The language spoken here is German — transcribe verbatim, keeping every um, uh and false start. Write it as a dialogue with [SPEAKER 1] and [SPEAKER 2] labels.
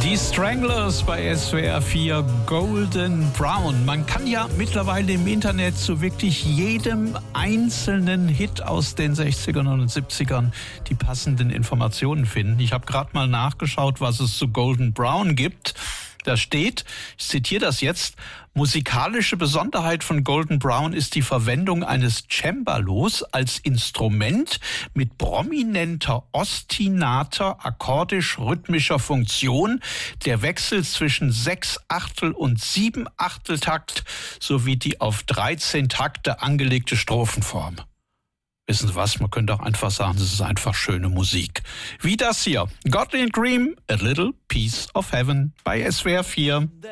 [SPEAKER 1] Die Stranglers bei S W R vier, Golden Brown. Man kann ja mittlerweile im Internet zu wirklich jedem einzelnen Hit aus den sechzigern und siebzigern die passenden Informationen finden. Ich habe gerade mal nachgeschaut, was es zu Golden Brown gibt. Da steht, ich zitiere das jetzt, musikalische Besonderheit von Golden Brown ist die Verwendung eines Cembalos als Instrument mit prominenter ostinater, akkordisch-rhythmischer Funktion, der Wechsel zwischen sechs Achtel und sieben Achteltakt sowie die auf dreizehn Takte angelegte Strophenform. Wissen Sie was, man könnte auch einfach sagen, es ist einfach schöne Musik. Wie das hier, Godley and Cream, A Little Piece of Heaven bei S W R vier.